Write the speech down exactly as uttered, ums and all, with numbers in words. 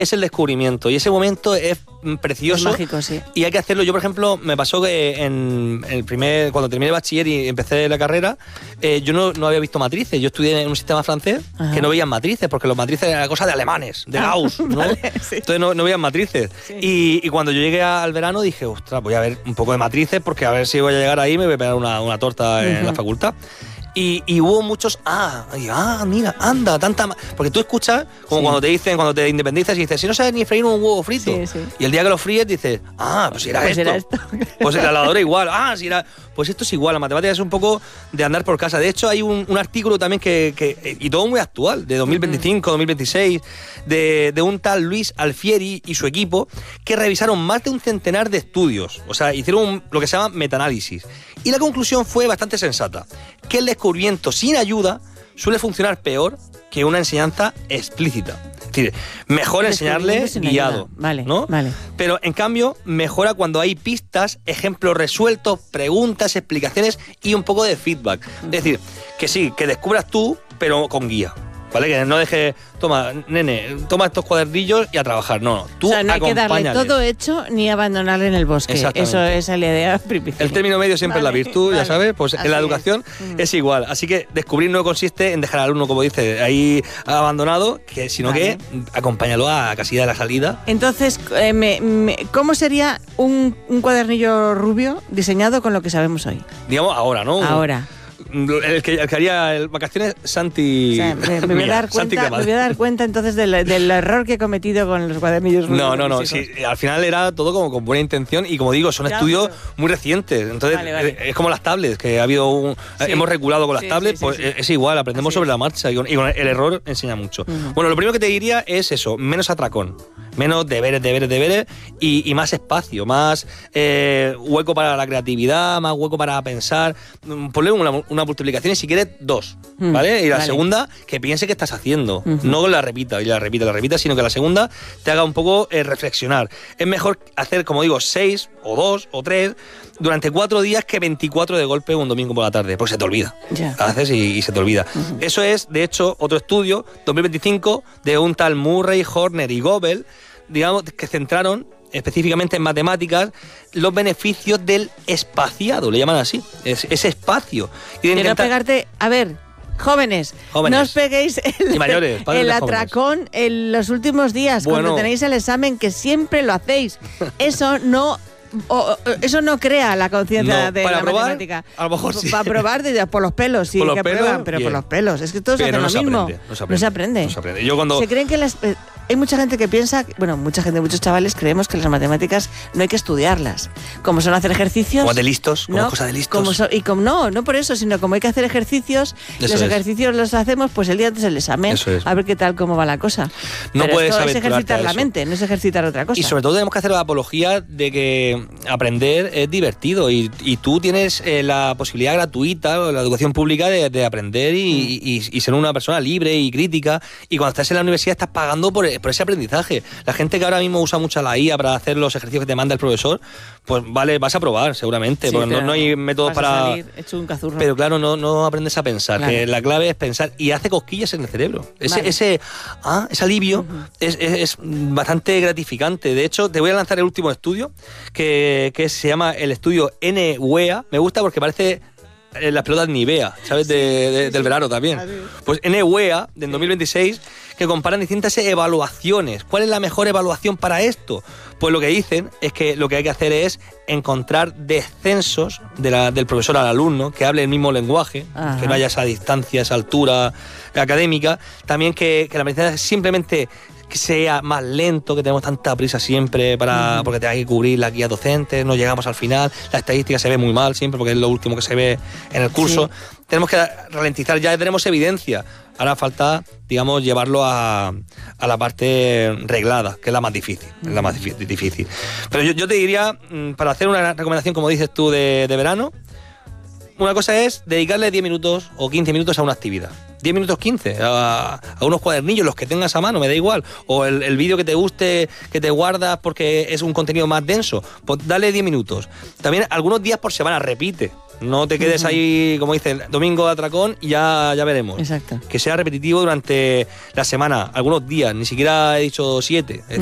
es el descubrimiento y ese momento es precioso. Es mágico, sí. Y hay que hacerlo. Yo, por ejemplo, me pasó que en el primer, cuando terminé el bachiller y empecé la carrera, eh, yo no, no había visto matrices. Yo estudié en un sistema francés Ajá. que no veían matrices, porque los matrices eran cosa de alemanes, de Gauss, ¿no? Vale, sí. Entonces no, no veían matrices. Sí. Y, y cuando yo llegué al verano dije, ostras, voy a ver un poco de matrices, porque a ver si voy a llegar ahí y me voy a pegar una, una torta en uh-huh. la facultad. Y, y hubo muchos, ah, ah, mira, anda, tanta... Porque tú escuchas, como sí. cuando te dicen, cuando te independizas y dices, si no sabes ni freír un huevo frito. Sí, sí. Y el día que lo fríes dices, ah, pues era pues esto. Era esto. Pues la lavadora igual, ah, si era... Pues esto es igual, la matemática es un poco de andar por casa. De hecho, hay un, un artículo también que, que... Y todo muy actual, de dos mil veinticinco, uh-huh. dos mil veintiséis, de, de un tal Luis Alfieri y su equipo, que revisaron más de un centenar de estudios. O sea, hicieron un, lo que se llama metaanálisis. Y la conclusión fue bastante sensata, que el descubrimiento sin ayuda suele funcionar peor que una enseñanza explícita. Es decir, mejor enseñarle guiado, vale, ¿no? Vale. Pero en cambio mejora cuando hay pistas, ejemplos resueltos, preguntas, explicaciones y un poco de feedback. Es decir, que sí, que descubras tú, pero con guía. ¿Vale? Que no deje, toma, nene, toma estos cuadernillos y a trabajar. No, no, tú o sea, no hay que darle acompáñale. todo hecho ni abandonarle en el bosque. Eso es la idea principal. El término medio siempre vale, es la virtud, vale. ya sabes. Pues Así en la educación es. es igual. Así que descubrir no consiste en dejar al alumno, como dice, ahí abandonado, que, sino vale. que acompáñalo a casilla de la salida. Entonces, eh, me, me, ¿cómo sería un, un cuadernillo rubio diseñado con lo que sabemos hoy? Digamos ahora, ¿no? Ahora. El que, el que haría el vacaciones, Santi. O sea, me, me, voy a dar cuenta, me voy a dar cuenta entonces del, del error que he cometido con los cuadernillos. No, no, no. Sí, al final era todo como con buena intención y, como digo, son ya, estudios pero... muy recientes. Entonces, vale, vale. es como las tablets, que ha habido un, sí. hemos reculado con las sí, tablets, sí, sí, pues sí. es igual, aprendemos Así sobre es. la marcha y con, y con el error enseña mucho. Uh-huh. Bueno, lo primero que te diría es eso, menos atracón. Menos deberes, deberes, deberes y, y más espacio, más eh, hueco para la creatividad, más hueco para pensar. Ponle una, una multiplicación y si quieres dos, mm, ¿vale? Y la vale. segunda, que piense qué estás haciendo. Uh-huh. No la repita y la repita, la repita, sino que la segunda te haga un poco eh, reflexionar. Es mejor hacer, como digo, seis o dos o tres durante cuatro días que veinticuatro de golpe un domingo por la tarde, porque se te olvida. Yeah. Haces y, y se te olvida. Uh-huh. Eso es, de hecho, otro estudio, dos mil veinticinco, de un tal Murray, Horner y Goebel, digamos, que centraron específicamente en matemáticas los beneficios del espaciado, le llaman así, es, ese espacio. Y de intentar... no pegarte, a ver, jóvenes, jóvenes, no os peguéis el, y mayores, el atracón en los últimos días, bueno, cuando tenéis el examen, que siempre lo hacéis. Eso no... O, o, eso no crea la conciencia no, de para la probar, matemática. A lo mejor sí. Para probar de, por los pelos, sí, por los que pelos, prueban, pero bien. por los pelos. Es que todos pero hacen no lo se mismo. Aprende, no se aprende. No se aprende. No se aprende. Yo cuando... Se creen que las... Eh, hay mucha gente que piensa, bueno, mucha gente, muchos chavales creemos que las matemáticas no hay que estudiarlas. Como son hacer ejercicios... Como de listos, como ¿no? cosa de listos. Como so, y como no, no por eso, sino como hay que hacer ejercicios, eso los es. ejercicios los hacemos pues el día antes del examen, eso es. a ver qué tal, cómo va la cosa. No pero puedes esto es aventurarte ejercitar a la eso. mente, no es ejercitar otra cosa. Y sobre todo tenemos que hacer la apología de que aprender es divertido y, y tú tienes eh, la posibilidad gratuita, la educación pública, de, de aprender y, mm. y, y ser una persona libre y crítica, y cuando estás en la universidad estás pagando por, por ese aprendizaje. La gente que ahora mismo usa mucho la I A para hacer los ejercicios que te manda el profesor, pues vale, vas a probar seguramente, sí, porque no, no hay métodos para... Salir hecho un cazurro. Pero claro, no, no aprendes a pensar, claro. que la clave es pensar, y hace cosquillas en el cerebro. Ese, vale. ese, ah, ese alivio uh-huh. es, es, es bastante gratificante. De hecho, te voy a lanzar el último estudio, que, que se llama el estudio N W E A. Me gusta porque parece... las pelotas Nivea, ¿sabes? De, de, del verano también. Pues N W E A, del dos mil veintiséis, que comparan distintas evaluaciones. ¿Cuál es la mejor evaluación para esto? Pues lo que dicen es que lo que hay que hacer es encontrar descensos de la, del profesor al alumno, que hable el mismo lenguaje, Ajá. que no haya esa distancia, esa altura académica. También que, que la medicina simplemente... que sea más lento, que tenemos tanta prisa siempre para, porque te hay que cubrir la guía docente, no llegamos al final, la estadística se ve muy mal siempre porque es lo último que se ve en el curso. Sí. Tenemos que ralentizar, ya tenemos evidencia, ahora falta, digamos, llevarlo a, a la parte reglada, que es la más difícil, uh-huh. es la más difícil. Pero yo, yo te diría, para hacer una recomendación, como dices tú, de, de verano, una cosa es dedicarle diez minutos o quince minutos a una actividad. diez minutos quince, a, a unos cuadernillos, los que tengas a mano, me da igual. O el, el vídeo que te guste, que te guardas porque es un contenido más denso, pues dale diez minutos. También algunos días por semana repite. No te quedes uh-huh. ahí, como dicen, domingo de atracón y ya, ya veremos. Exacto. Que sea repetitivo durante la semana, algunos días, ni siquiera he dicho siete.